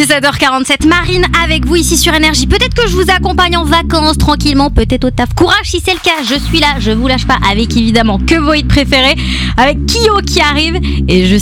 17h47, Marine avec vous ici sur Énergie. Peut-être que je vous accompagne en vacances tranquillement, peut-être au taf. Courage si c'est le cas, je suis là, je vous lâche pas avec évidemment que vos hits préférés, avec Kyo qui arrive et juste